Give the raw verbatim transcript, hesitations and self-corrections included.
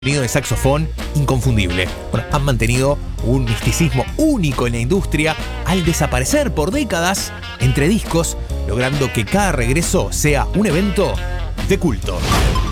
sonido de saxofón inconfundible. Bueno, han mantenido un misticismo único en la industria al desaparecer por décadas entre discos, logrando que cada regreso sea un evento de culto.